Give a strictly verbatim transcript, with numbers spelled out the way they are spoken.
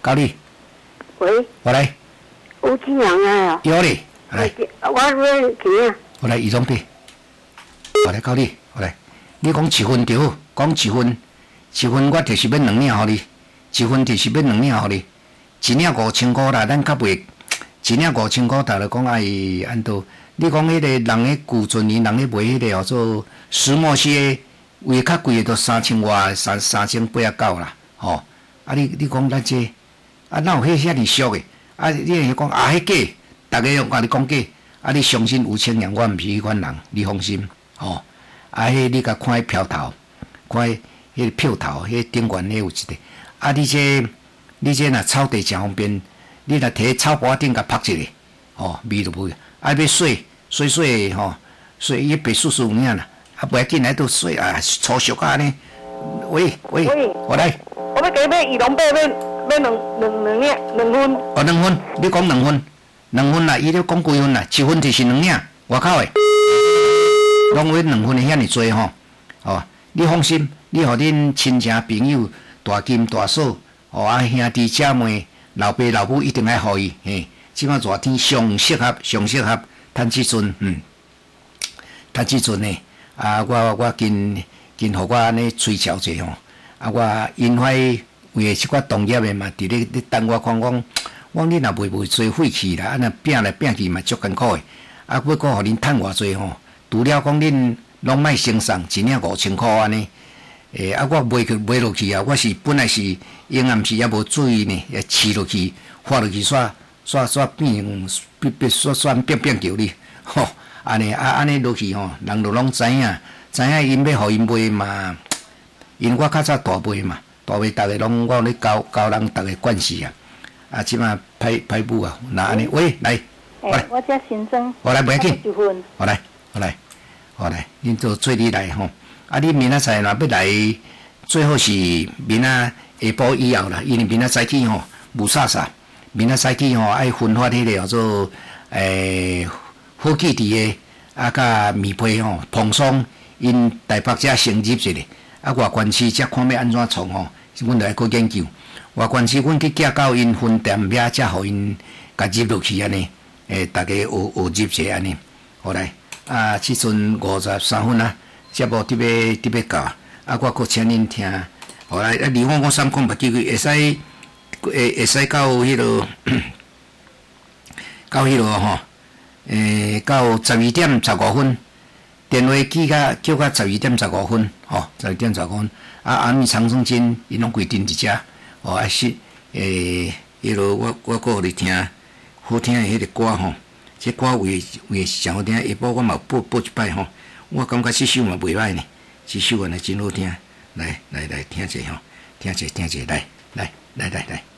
到你。 喂。 我来。 有钱人啊。 有哩，来。 我要钱啊。 我来，移动币。我来到你，我来。你讲一分就好，讲一分，一分我就是要两领互你，一分就是要两领互你，一领五千块啦，咱较袂，一领五千块，逐个讲爱安都。你讲迄个人咧古尊年，人咧卖迄个叫做石墨烯，为较贵的都三千外，三三千八啊九啦，吼。啊你你讲咱这，啊哪有迄遐尼俗的？啊你若讲啊迄假，逐个用甲你讲假，啊你相信有钱人，我毋是迄款人，你放心，吼。啊迄你甲看迄票头，看迄迄个票头，迄顶悬迄有一个，啊你这你这若炒地诚方便，你若摕炒盘顶甲拍一个，吼味就袂。啊要洗。水水吼，水伊白叔叔有影啦，啊不要紧来都水啊，粗俗啊呢。喂喂，我来。 我要加买羽绒被，要要两两两领两分。 哦，两分，你讲两分，两分啦，伊咧讲几分啦？一分就是两领，外口的。拢为两分的遐尼多吼，哦，你放心，你互恁亲戚朋友、大金大嫂，哦啊兄弟姐妹、老爸老母一定爱互伊，嘿，即摆热天上适合，上适合。趁即阵，嗯，趁即阵呢，啊，我我跟跟互我安尼催销者吼，啊，我因怀为诶即寡同业诶嘛，伫咧咧等我看讲，我你若卖卖做废气啦，啊，若拼来拼去嘛足艰苦诶，啊，要搁互恁趁偌济吼，除了讲恁拢莫先送一领五千箍安尼，诶，啊，我卖去卖落去啊，我是本来是阴暗时也无注意呢，也饲落去，发落去煞。煞煞变变变煞煞变变叫你，吼，安尼啊安尼落去吼，人就拢知影，知影因要互因卖嘛，因我较早大卖嘛，大卖逐个拢我咧教教人逐个惯势啊，啊即马歹歹母啊，那安尼，喂来， 我来，我叫新增， 我来袂要紧，我来我来我来，恁做做你来吼，啊你明仔载若要来，最好是明仔下晡以后啦，因为明仔早起吼无啥啥。明仔早起吼，爱分发迄个叫做诶火气伫诶，啊甲面皮吼蓬松，因台北遮先入一个，啊外县市则看要安怎创吼，阮来去研究。外县市阮去寄到因分店遐，则互因甲入落去安尼，诶，逐个学学入者安尼，好来。啊，即阵五十三分啊，节目伫要伫要到，啊我阁请恁听，好来，啊离我我三讲目睭会使。会会使到迄落，到迄落吼，诶，到十二点十五分，电话记甲叫到十二点十五分，吼，十二点十五分。啊，暗暝长生针因拢规定伫遮，吼，啊是诶，迄落我我阁互你听好听诶迄个歌吼，这歌为为上好听，下晡我嘛播播一摆吼，我感觉即首嘛袂歹呢，即首安尼真好听，来来来听者吼，听者听者来来来来来。